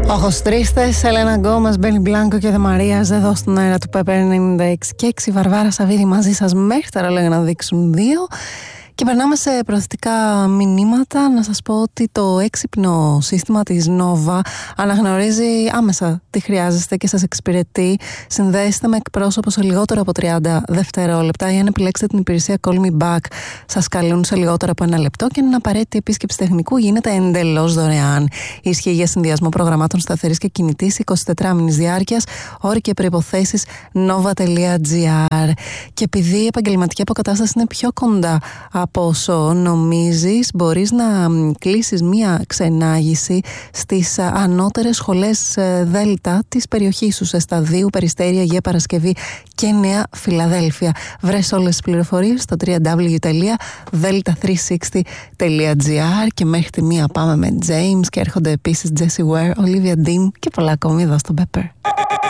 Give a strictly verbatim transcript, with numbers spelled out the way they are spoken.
Οχοστρίστες, Έλενα Γκόμες, Μπένι Μπλάνκο και Δε Μαρίας εδώ στον αέρα του Pepper ενενήντα έξι και έξι. Βαρβάρα Σαββίδη μαζί σας μέχρι τα ρόλια να δείξουν δύο. Και περνάμε σε προθετικά μηνύματα. Να σας πω ότι το έξυπνο σύστημα της Nova αναγνωρίζει άμεσα τι χρειάζεστε και σας εξυπηρετεί. Συνδέεστε με εκπρόσωπο σε λιγότερο από τριάντα δευτερόλεπτα ή αν επιλέξετε την υπηρεσία Call Me Back σας καλούν σε λιγότερο από ένα λεπτό και είναι απαραίτητη επίσκεψη τεχνικού, γίνεται εντελώς δωρεάν. Ισχύει για συνδυασμό προγραμμάτων σταθερής και κινητής εικοσιτετράμηνης διάρκειας, όροι και προϋποθέσεις nova.gr. Και επειδή η επαγγελματική αποκατάσταση είναι πιο κοντά από όσο νομίζεις, μπορείς να κλείσεις μία ξενάγηση στις ανώτερες σχολές Δέλτα της περιοχής σου, σε Σταδίου, Περιστέρια, Αγία Παρασκευή και Νέα Φιλαδέλφια. Βρες όλες τις πληροφορίες στο double-u double-u double-u τελεία delta τριακόσια εξήντα τελεία gr. Και μέχρι τη μία πάμε με James και έρχονται επίσης Jessie Ware, Olivia Dean και πολλά ακόμη εδώ στο Pepper.